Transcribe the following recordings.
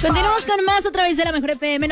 Continuamos con más a través de la Mejor FM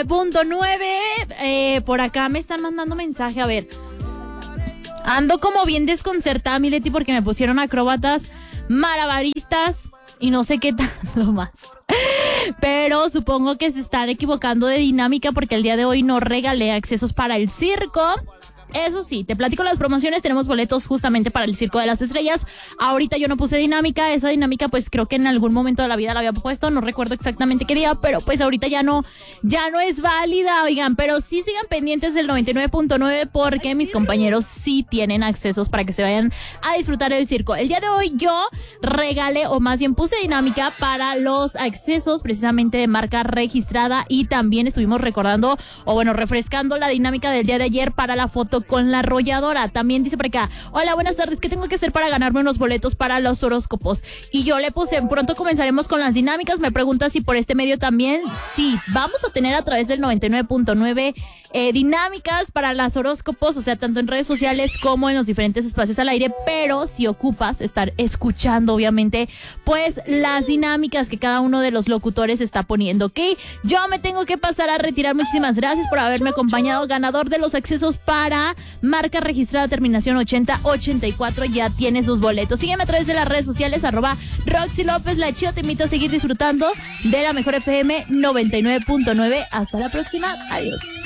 99.9. Por acá me están mandando mensaje, a ver. Ando como bien desconcertada, mi Leti, porque me pusieron acróbatas, malabaristas y no sé qué tanto más. Pero supongo que se están equivocando de dinámica porque el día de hoy no regalé accesos para el circo. Eso sí, te platico las promociones, tenemos boletos justamente para el Circo de las Estrellas. Ahorita yo no puse dinámica, esa dinámica pues creo que en algún momento de la vida la había puesto, no recuerdo exactamente qué día, pero pues ahorita ya no es válida, oigan, pero sí sigan pendientes del 99.9 porque mis compañeros sí tienen accesos para que se vayan a disfrutar del circo. El día de hoy yo regalé, o más bien puse dinámica para los accesos precisamente de marca registrada y también estuvimos recordando, o bueno, refrescando la dinámica del día de ayer para la foto con la arrolladora. También dice por acá, hola, buenas tardes, ¿qué tengo que hacer para ganarme unos boletos para los horóscopos? Y yo le puse, pronto comenzaremos con las dinámicas, me pregunta si por este medio también. Sí, vamos a tener a través del 99.9 dinámicas para los horóscopos, o sea, tanto en redes sociales como en los diferentes espacios al aire, pero si ocupas estar escuchando, obviamente, pues las dinámicas que cada uno de los locutores está poniendo, ¿ok? Yo me tengo que pasar a retirar, muchísimas gracias por haberme acompañado, ganador de los accesos para marca registrada terminación 8084, ya tiene sus boletos. Sígueme a través de las redes sociales, @Roxy López La Chio, te invito a seguir disfrutando de la Mejor FM 99.9. Hasta la próxima, adiós.